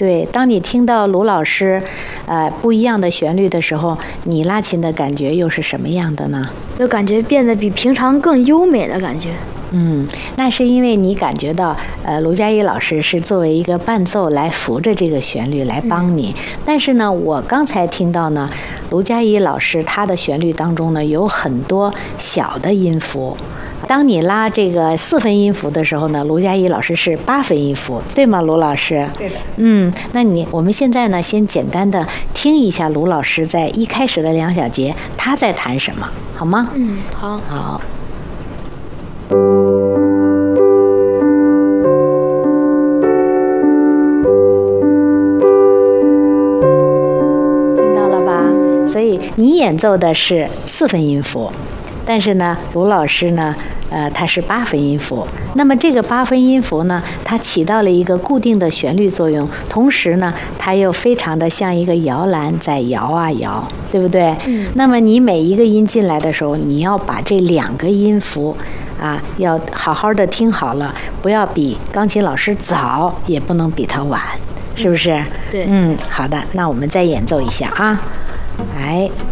对，当你听到卢老师，不一样的旋律的时候，你拉琴的感觉又是什么样的呢？ 就感觉变得比平常更优美的感觉。 那是因为你感觉到，卢佳怡老师是作为一个伴奏来扶着这个旋律来帮你。但是呢，我刚才听到呢，卢佳怡老师她的旋律当中呢有很多小的音符。当你拉这个4分音符的时候呢，卢佳怡老师是8分音符，对吗，卢老师？ 对的。 那我们现在呢，先简单的听一下卢老师在一开始的2小节他在弹什么，好吗？ 好。 好。听到了吧？所以你演奏的是4分音符。但是呢，卢老师呢，他是8分音符。那么这个8分音符呢，它起到了一个固定的旋律作用，同时呢，它又非常的像一个摇篮在摇啊摇，对不对？那么你每一个音进来的时候，你要把这2个音符要好好的听好了，不要比钢琴老师早，也不能比他晚，是不是？ 对。 好的，那我们再演奏一下啊，来。